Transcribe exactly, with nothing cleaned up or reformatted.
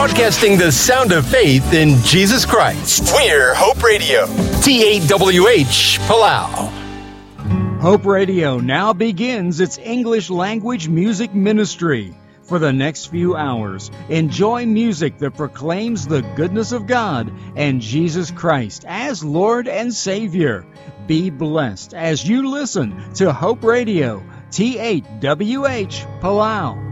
broadcasting the sound of faith in Jesus Christ. We're Hope Radio, T A W H, Palau. Hope Radio now begins its English language music ministry. For the next few hours, enjoy music that proclaims the goodness of God and Jesus Christ as Lord and Savior. Be blessed as you listen to Hope Radio, T A W H, Palau.